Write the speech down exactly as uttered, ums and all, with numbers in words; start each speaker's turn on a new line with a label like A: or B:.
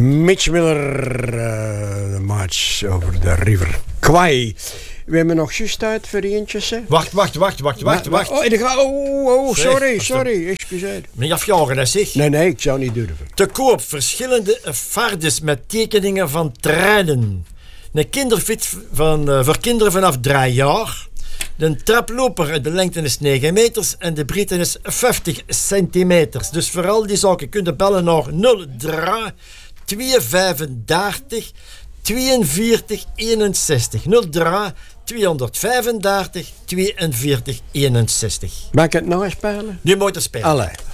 A: Mitch Miller, uh, de match over de River Kwai. We hebben nog juist uit voor eentjes, hè?
B: Wacht, wacht, wacht, wacht, wacht, wacht.
A: Oh, ik ga, oh, oh, sorry,
B: Zeg,
A: sorry, excuseer.
B: Niet afjagen, hè, zeg.
A: Nee, nee, ik zou niet durven.
B: Te koop verschillende fardes met tekeningen van treinen. Een kinderfiets van, uh, voor kinderen vanaf drie jaar. De traploper, de lengte is negen meters en de breedte is vijftig centimeters. Dus voor al die zaken kun je bellen naar nul drie twee vijfendertig tweeënveertig eenenzestig. nul drie tweehonderdvijfendertig tweeënveertig eenenzestig.
A: Mag ik het nog eens spelen?
B: Nu moet je spelen.
A: Allee.